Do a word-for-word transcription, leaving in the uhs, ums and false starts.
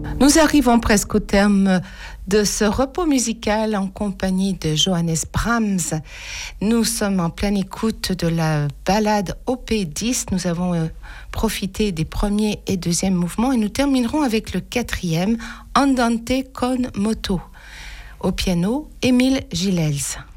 Nous arrivons presque au terme de ce repos musical en compagnie de Johannes Brahms. Nous sommes en pleine écoute de la ballade O P dix. Nous avons euh, profité des premiers et deuxièmes mouvements et nous terminerons avec le quatrième, Andante con moto. Au piano, Émile Gilels.